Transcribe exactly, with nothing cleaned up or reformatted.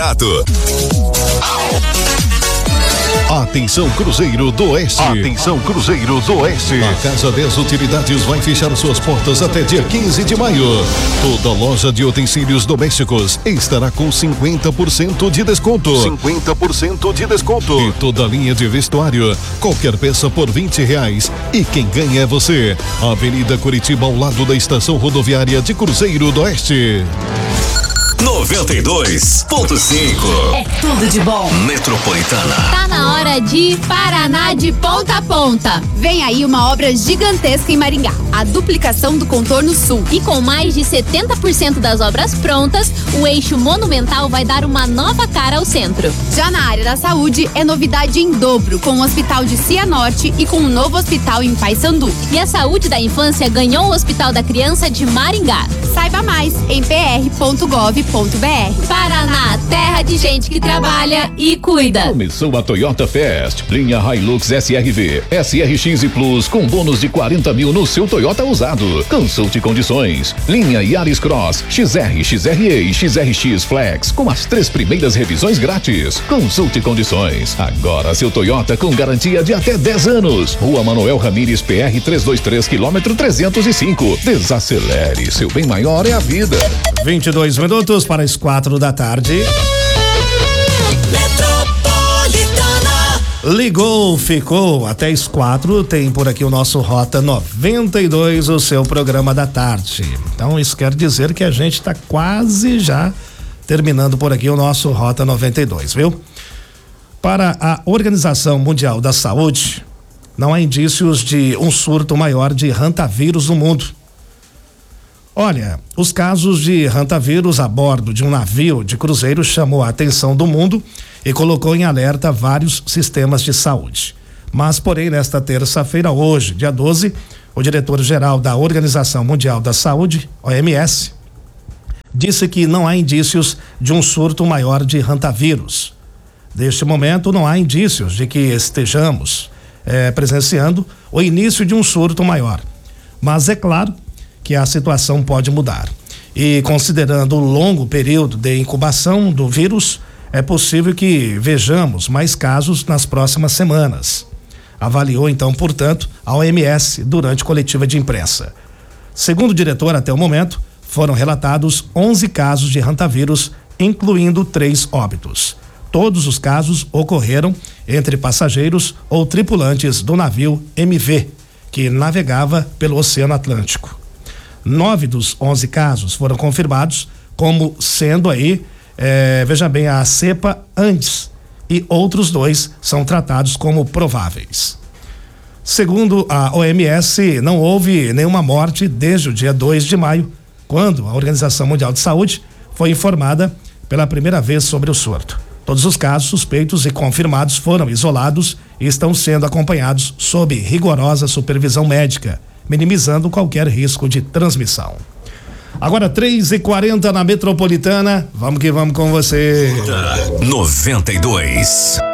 Atenção Cruzeiro do Oeste. Atenção Cruzeiro do Oeste. A Casa dez Utilidades vai fechar suas portas até dia quinze de maio. Toda loja de utensílios domésticos estará com cinquenta por cento de desconto. cinquenta por cento de desconto. E toda linha de vestuário, qualquer peça por vinte reais. E quem ganha é você. Avenida Curitiba, ao lado da estação rodoviária de Cruzeiro do Oeste. noventa e dois ponto cinco. É tudo de bom. Metropolitana. Tá na hora de Paraná de ponta a ponta. Vem aí uma obra gigantesca em Maringá, a duplicação do contorno sul. E com mais de setenta por cento das obras prontas, o eixo monumental vai dar uma nova cara ao centro. Já na área da saúde, é novidade em dobro, com o Hospital de Cianorte e com o novo hospital em Paissandu. E a saúde da infância ganhou o Hospital da Criança de Maringá. Saiba mais em p r ponto gov ponto b r. Paraná, terra de gente que trabalha e cuida. Começou a Toyota Fest, linha Hilux S R V, S R X e Plus com bônus de quarenta mil no seu Toyota usado. Consulte condições. Linha Yaris Cross, X R, X R E e X R X Flex com as três primeiras revisões grátis. Consulte condições. Agora seu Toyota com garantia de até dez anos. Rua Manuel Ramires P R trezentos e vinte e três, quilômetro trezentos e cinco. Desacelere, seu bem maior é a vida. vinte e dois minutos para as quatro da tarde. Ligou, ficou até as quatro. Tem por aqui o nosso Rota noventa e dois, o seu programa da tarde. Então isso quer dizer que a gente está quase já terminando por aqui o nosso Rota noventa e dois, viu? Para a Organização Mundial da Saúde, não há indícios de um surto maior de hantavírus no mundo. Olha, os casos de hantavírus a bordo de um navio de cruzeiro chamou a atenção do mundo e colocou em alerta vários sistemas de saúde. Mas, porém, nesta terça-feira, hoje, dia doze, o diretor-geral da Organização Mundial da Saúde, O M S, disse que não há indícios de um surto maior de hantavírus. Neste momento, não há indícios de que estejamos eh, presenciando o início de um surto maior. Mas é claro que a situação pode mudar. E considerando o longo período de incubação do vírus, é possível que vejamos mais casos nas próximas semanas. Avaliou então, portanto, a O M S durante coletiva de imprensa. Segundo o diretor, até o momento, foram relatados onze casos de hantavírus, incluindo três óbitos. Todos os casos ocorreram entre passageiros ou tripulantes do navio M V, que navegava pelo Oceano Atlântico. Nove dos onze casos foram confirmados como sendo aí, eh, veja bem, a cepa antes, e outros dois são tratados como prováveis. Segundo a O M S, não houve nenhuma morte desde o dia dois de maio, quando a Organização Mundial de Saúde foi informada pela primeira vez sobre o surto. Todos os casos suspeitos e confirmados foram isolados e estão sendo acompanhados sob rigorosa supervisão médica, minimizando qualquer risco de transmissão. Agora três e quarenta na Metropolitana, vamos que vamos com você. noventa e dois.